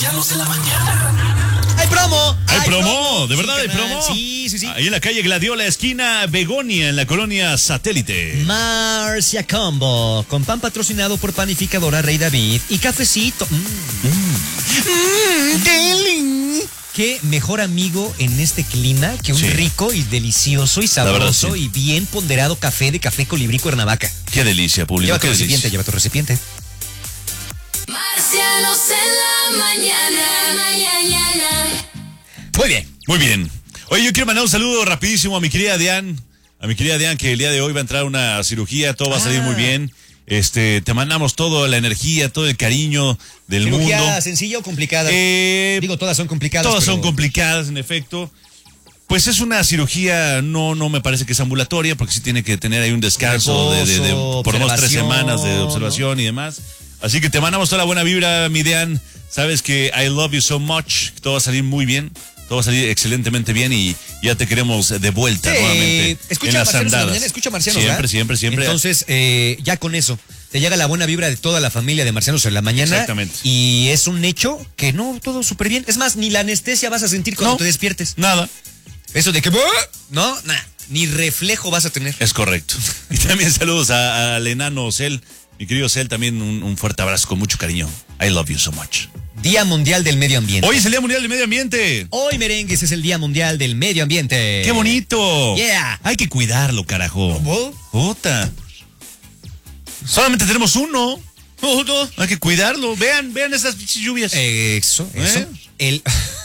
Marcianos en la mañana. ¡Hay promo! ¿Hay promo? ¿De verdad hay promo? Sí. Ahí en la calle Gladiola, esquina Begonia, en la colonia Satélite. Marcia Combo, con pan patrocinado por Panificadora Rey David y cafecito. Qué mejor amigo en este clima que un rico y delicioso y sabroso y bien ponderado café de Café Colibrí Cuernavaca. Qué delicia, público. Lleva tu recipiente, lleva tu recipiente. Marcianos en la mañana. Muy bien. Muy bien. Oye, yo quiero mandar un saludo rapidísimo a mi querida Diane. A mi querida Diane, que el día de hoy va a entrar a una cirugía, todo va a salir muy bien. Te mandamos toda la energía, todo el cariño del ¿Cirugía mundo. sencilla o complicada? Digo, todas son complicadas. Todas son complicadas, en efecto. Pues es una cirugía, no me parece que es ambulatoria, porque sí tiene que tener ahí un descanso de por 2-3 semanas de observación, ¿no? Y demás. Así que te mandamos toda la buena vibra, mi Diane. Sabes que I love you so much. Todo va a salir muy bien. Todo va a salir excelentemente bien y ya te queremos de vuelta nuevamente. Escucha en las andadas. Escucha Marcianos, siempre. Entonces, ya con eso, te llega la buena vibra de toda la familia de Marcianos en la mañana. Exactamente. Y es un hecho que no, todo súper bien. Es más, ni la anestesia vas a sentir cuando te despiertes. Nada. Eso de que, no, nada, ni reflejo vas a tener. Es correcto. Y también saludos al enano Cel. Mi querido Cel, también un fuerte abrazo con mucho cariño. I love you so much. Día Mundial del Medio Ambiente. Hoy es el Día Mundial del Medio Ambiente. Hoy, merengues, es el Día Mundial del Medio Ambiente. ¡Qué bonito! Yeah. Hay que cuidarlo, carajo. ¿Cómo? Puta. Solamente tenemos uno. Hay que cuidarlo. Vean esas lluvias. Eso. El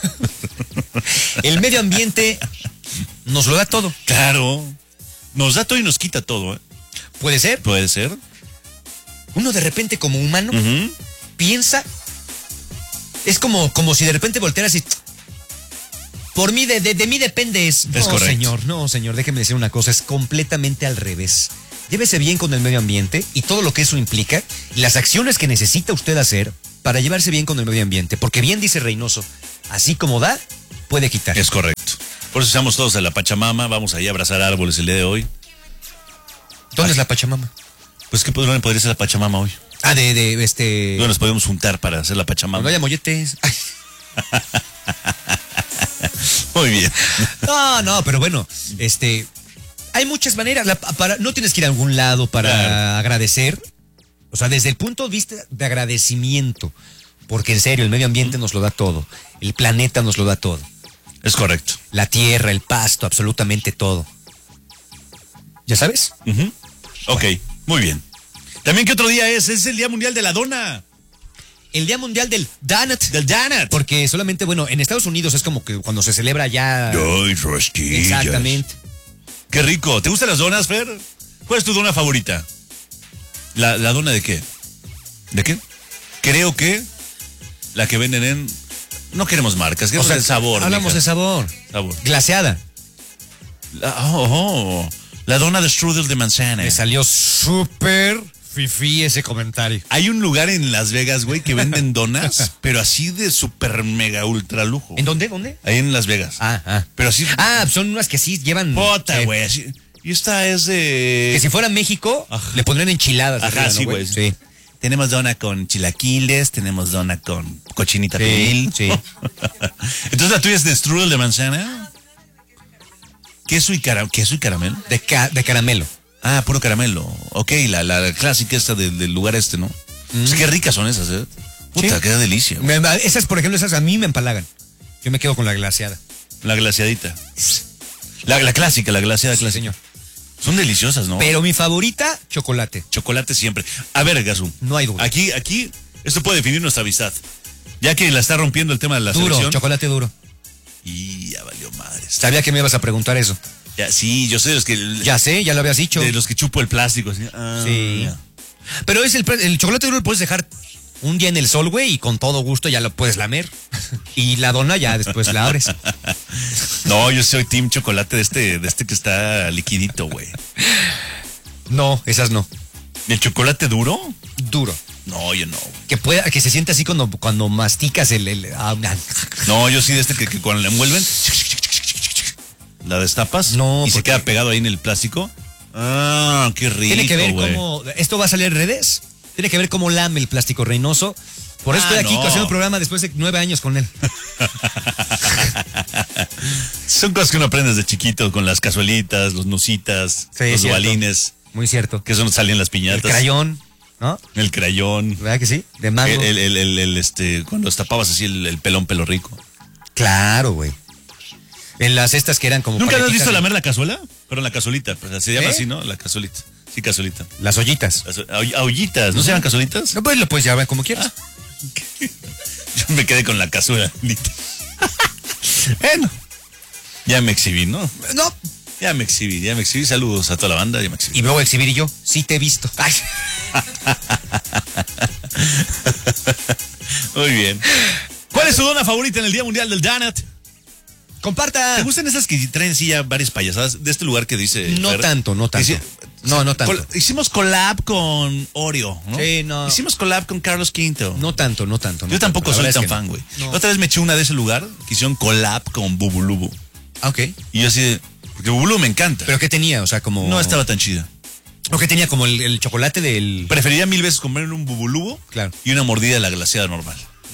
medio ambiente nos lo da todo. Claro. Nos da todo y nos quita todo, ¿eh? ¿Puede ser? Puede ser. Uno de repente como humano piensa, es como si de repente voltearas y por mí, de mí depende es correcto. No, señor, déjeme decir una cosa, es completamente al revés. Llévese bien con el medio ambiente y todo lo que eso implica y las acciones que necesita usted hacer para llevarse bien con el medio ambiente, porque bien dice Reynoso, así como da, puede quitar. Es correcto. Por eso estamos todos a la Pachamama, vamos ahí a abrazar árboles el día de hoy. ¿Dónde es la Pachamama? Pues ¿qué podría ser la Pachamama hoy? ¿Dónde nos podemos juntar para hacer la Pachamama? No haya molletes. Muy bien. No, pero bueno, hay muchas maneras. No tienes que ir a algún lado para agradecer. O sea, desde el punto de vista de agradecimiento. Porque en serio, el medio ambiente nos lo da todo. El planeta nos lo da todo. Es correcto. La tierra, el pasto, absolutamente todo. ¿Ya sabes? Ok, muy bien. También, ¿qué otro día es? Es el Día Mundial de la Dona. El Día Mundial del Donut. Del donut. Porque solamente, en Estados Unidos es como que cuando se celebra ya... Ay, rosquillas. Exactamente. Qué rico. ¿Te gustan las donas, Fer? ¿Cuál es tu dona favorita? ¿La dona de qué? ¿De qué? Creo que la que venden en... No queremos marcas, queremos el sabor. Hablamos de sabor. Glaseada. La dona de strudel de manzana. Me salió súper fifí ese comentario. Hay un lugar en Las Vegas, güey, que venden donas, pero así de súper mega ultra lujo. ¿En dónde? Ahí en Las Vegas. Pero así... son unas que sí llevan... Pota, güey, así... Y esta es de... Que si fuera México, le pondrían enchiladas. Ajá, sí, güey. Sí. Tenemos dona con chilaquiles, tenemos dona con cochinita pibil. Sí. Entonces la tuya es de strudel de manzana. Queso y caramelo. De caramelo. Ah, puro caramelo. Ok, la clásica esta del lugar ¿no? Pues qué ricas son esas, ¿eh? Puta, sí. Qué delicia. Esas, por ejemplo, a mí me empalagan. Yo me quedo con la glaseada. La glaseadita. La clásica, la glaseada clásica. Señor. Son deliciosas, ¿no? Pero mi favorita, chocolate. Chocolate siempre. A ver, Gazú. No hay duda. Aquí, esto puede definir nuestra amistad. Ya que la está rompiendo el tema de la selección. Chocolate duro. Y ya valió madre. Sabía que me ibas a preguntar eso. Ya, sí, yo sé de los que... Ya sé, ya lo habías dicho. De los que chupo el plástico. Así. Sí. Ya. Pero es el chocolate duro lo puedes dejar un día en el sol, güey, y con todo gusto ya lo puedes lamer. Y la dona ya después la abres. No, yo soy team chocolate de este que está liquidito, güey. No, esas no. ¿El chocolate duro? Duro. No, yo no. Que se siente así cuando masticas No, yo sí de que cuando la envuelven, la destapas y se queda pegado ahí en el plástico. Ah, qué rico. Tiene que ver cómo... ¿Esto va a salir en redes? Tiene que ver cómo lame el plástico Reynoso. Por eso estoy aquí no. haciendo el programa después de 9 años con él. Son cosas que uno aprende desde chiquito con las cazuelitas, los nusitas, Sí, los cierto. balines, Muy cierto. que eso nos salían las El piñatas. crayón, ¿no? El crayón. ¿Verdad que sí? De mango. Cuando destapabas así el pelón pelo rico. Claro, güey. En las estas que eran como... ¿Nunca has paletitas visto de- lamer la cazuela? Pero la cazuelita, pues se llama ¿Eh? así, ¿no? La cazuelita. Sí, cazuelita. Las ollitas. Ollitas, ¿no se llaman cazuelitas? No, pues lo puedes llevar como quieras. Yo me quedé con la cazuela. Bueno, ya me exhibí, ¿no? No. Ya me exhibí. Saludos a toda la banda, ya me exhibí. Y me voy a exhibir y yo. Sí te he visto. Ay. Muy bien. ¿Cuál es tu dona favorita en el Día Mundial del Donut? Comparta. ¿Te gustan esas que traen sí ya varias payasadas de este lugar que dice? No Fer? tanto. No tanto. Hicimos collab con Oreo, ¿no? Sí, no. Hicimos collab con Carlos V. No tanto. Yo tampoco soy tan fan, güey. No. La otra vez me eché una de ese lugar que hicieron collab con Bubulubu. Ah, ok. Y yo así de... Porque Bubulubu me encanta. ¿Pero qué tenía? O sea, como... No estaba tan chida. ¿O qué tenía? Como el chocolate del... Preferiría 1000 veces comer un Bubulubu Claro. y una mordida de la glaseada normal.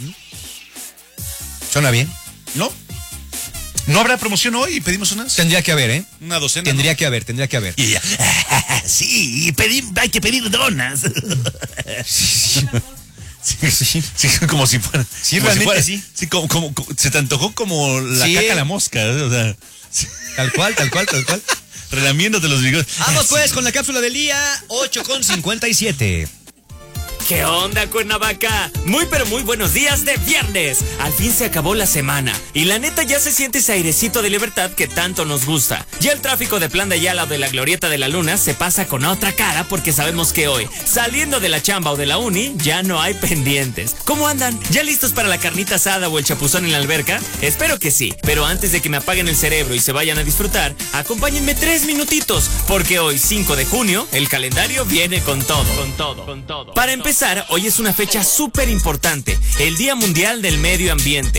¿Suena bien? ¿No? ¿No habrá promoción hoy y pedimos Tendría que haber, ¿eh? una docena? Tendría que haber. Y ella, sí, hay que pedir donas. Sí, como si fuera. Sí, como si realmente fuera- sí. Sí, como se te antojó como la Sí. caca a la mosca, o sea, Tal cual. relamiéndote los bigotes. Vamos pues con la cápsula del día 8:57. ¿Qué onda, Cuernavaca? Muy pero muy buenos días de viernes. Al fin se acabó la semana y la neta ya se siente ese airecito de libertad que tanto nos gusta. Ya el tráfico de Plan de Ayala o de la Glorieta de la Luna se pasa con otra cara porque sabemos que hoy, saliendo de la chamba o de la uni, ya no hay pendientes. ¿Cómo andan? ¿Ya listos para la carnita asada o el chapuzón en la alberca? Espero que sí, pero antes de que me apaguen el cerebro y se vayan a disfrutar, acompáñenme 3 minutitos, porque hoy, 5 de junio, el calendario viene con todo. Para empezar, hoy es una fecha súper importante, el Día Mundial del Medio Ambiente.